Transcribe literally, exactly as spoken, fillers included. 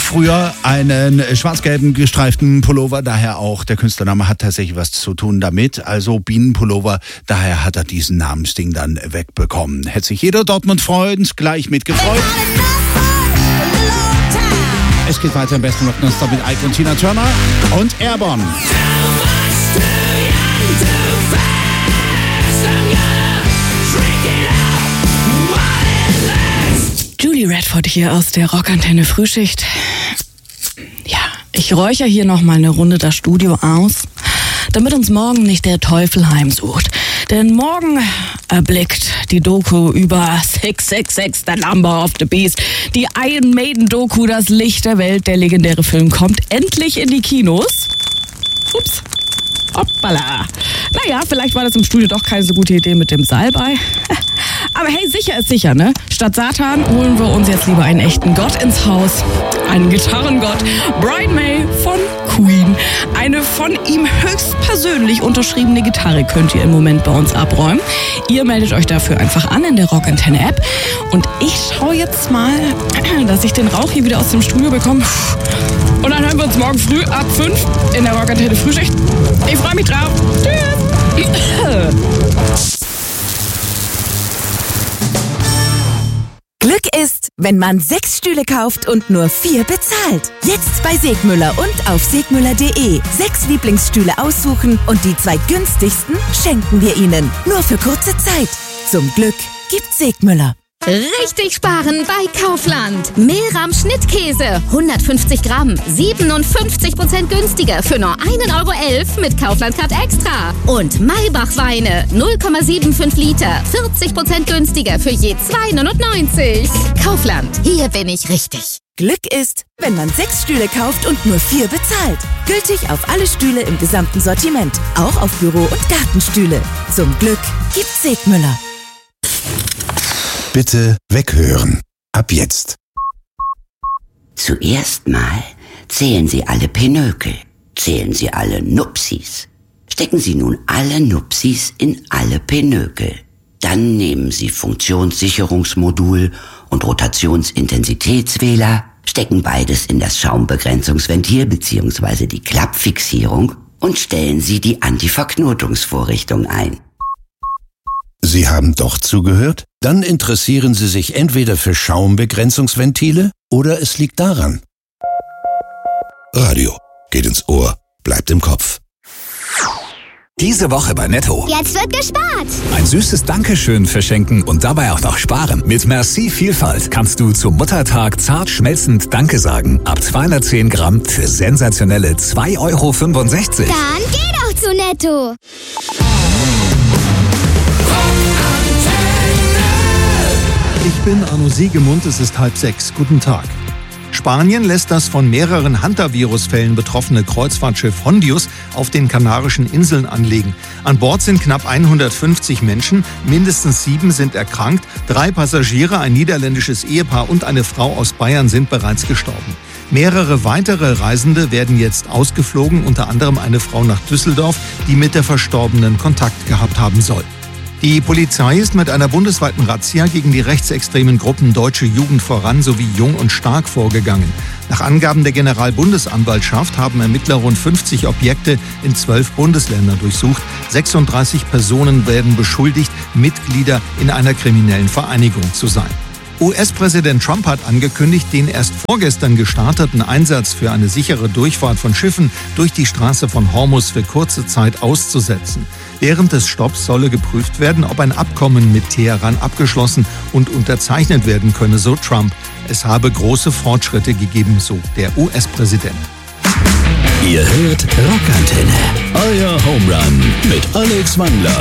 früher einen schwarz-gelben gestreiften Pullover, daher auch der Künstlername hat tatsächlich was zu tun damit. Also Bienenpullover, daher hat er diesen Namensding dann wegbekommen. Hätte sich jeder Dortmund-Freund gleich mitgefreut. Es geht weiter im besten Rock Nonstop mit Ike und Tina Turner und Airborne. Julie Radford hier aus der Rockantenne Frühschicht. Ja, ich räuchere hier nochmal eine Runde das Studio aus, damit uns morgen nicht der Teufel heimsucht. Denn morgen erblickt die Doku über sechs sechs sechs, The Number of the Beast, die Iron Maiden Doku, das Licht der Welt. Der legendäre Film kommt endlich in die Kinos. Ups. Hoppala. Naja, vielleicht war das im Studio doch keine so gute Idee mit dem Salbei. Aber hey, sicher ist sicher, ne? Statt Satan holen wir uns jetzt lieber einen echten Gott ins Haus. Einen Gitarrengott. Brian May von Queen. Eine von ihm höchstpersönlich unterschriebene Gitarre könnt ihr im Moment bei uns abräumen. Ihr meldet euch dafür einfach an in der Rockantenne-App. Und ich schaue jetzt mal, dass ich den Rauch hier wieder aus dem Studio bekomme. Und dann hören wir uns morgen früh ab fünf in der Rockantenne Frühschicht. Ich freue mich drauf. Tschüss. Glück ist, wenn man sechs Stühle kauft und nur vier bezahlt. Jetzt bei Segmüller und auf segmüller punkt de. Sechs Lieblingsstühle aussuchen und die zwei günstigsten schenken wir Ihnen. Nur für kurze Zeit. Zum Glück gibt Segmüller. Richtig sparen bei Kaufland. Mehlrahm Schnittkäse, hundertfünfzig Gramm, siebenundfünfzig Prozent günstiger für nur ein Euro elf mit Kaufland Card Extra. Und Maybach Weine, null Komma fünfundsiebzig Liter, vierzig Prozent günstiger für je zwei neunundneunzig. Kaufland, hier bin ich richtig. Glück ist, wenn man sechs Stühle kauft und nur vier bezahlt. Gültig auf alle Stühle im gesamten Sortiment. Auch auf Büro- und Gartenstühle. Zum Glück gibt Segmüller. Bitte weghören. Ab jetzt. Zuerst mal zählen Sie alle Pinökel. Zählen Sie alle Nupsis. Stecken Sie nun alle Nupsis in alle Pinökel. Dann nehmen Sie Funktionssicherungsmodul und Rotationsintensitätswähler, stecken beides in das Schaumbegrenzungsventil bzw. die Klappfixierung und stellen Sie die Antiverknotungsvorrichtung ein. Sie haben doch zugehört? Dann interessieren Sie sich entweder für Schaumbegrenzungsventile oder es liegt daran. Radio geht ins Ohr, bleibt im Kopf. Diese Woche bei Netto. Jetzt wird gespart. Ein süßes Dankeschön verschenken und dabei auch noch sparen. Mit Merci Vielfalt kannst du zum Muttertag zart schmelzend Danke sagen. Ab zweihundertzehn Gramm für sensationelle zwei Euro fünfundsechzig. Dann geh doch zu Netto. Ich bin Arno Siegemund, es ist halb sechs. Guten Tag. Spanien lässt das von mehreren Hantavirus-Fällen betroffene Kreuzfahrtschiff Hondius auf den Kanarischen Inseln anlegen. An Bord sind knapp hundertfünfzig Menschen, mindestens sieben sind erkrankt, drei Passagiere, ein niederländisches Ehepaar und eine Frau aus Bayern sind bereits gestorben. Mehrere weitere Reisende werden jetzt ausgeflogen, unter anderem eine Frau nach Düsseldorf, die mit der Verstorbenen Kontakt gehabt haben soll. Die Polizei ist mit einer bundesweiten Razzia gegen die rechtsextremen Gruppen Deutsche Jugend voran sowie Jung und Stark vorgegangen. Nach Angaben der Generalbundesanwaltschaft haben Ermittler rund fünfzig Objekte in zwölf Bundesländern durchsucht. sechsunddreißig Personen werden beschuldigt, Mitglieder in einer kriminellen Vereinigung zu sein. U S-Präsident Trump hat angekündigt, den erst vorgestern gestarteten Einsatz für eine sichere Durchfahrt von Schiffen durch die Straße von Hormuz für kurze Zeit auszusetzen. Während des Stopps solle geprüft werden, ob ein Abkommen mit Teheran abgeschlossen und unterzeichnet werden könne, so Trump. Es habe große Fortschritte gegeben, so der U S-Präsident. Ihr hört Rockantenne, euer Home Run mit Alex Wangler.